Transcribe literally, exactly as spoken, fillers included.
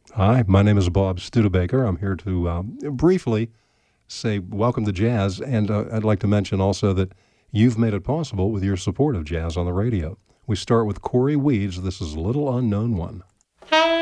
Hi, my name is Bob Studebaker. I'm here to uh, briefly say welcome to jazz, and uh, I'd like to mention also that you've made it possible with your support of jazz on the radio. We start with Corey Weeds. This is Little Unknown One.